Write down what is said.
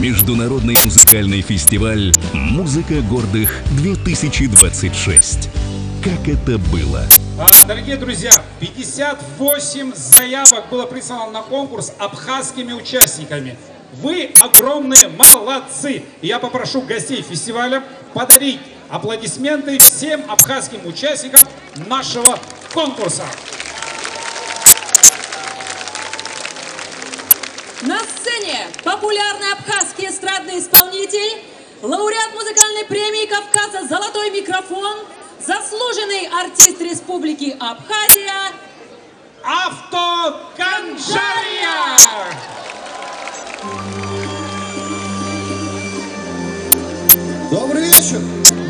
Международный музыкальный фестиваль «Музыка гордых-2026». Как это было? Дорогие друзья, 58 заявок было прислано на конкурс абхазскими участниками. Вы огромные молодцы! Я попрошу гостей фестиваля подарить аплодисменты всем абхазским участникам нашего конкурса. На сцене популярный абхазский эстрадный исполнитель, лауреат музыкальной премии Кавказа «Золотой микрофон», заслуженный артист Республики Абхазия Автоканджария! Добрый вечер!